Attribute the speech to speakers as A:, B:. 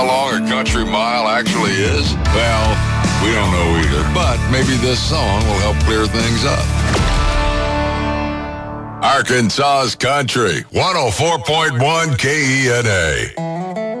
A: How long a country mile actually is? Well, we don't know either, but maybe this song will help clear things up. Arkansas's Country, 104.1 KENA.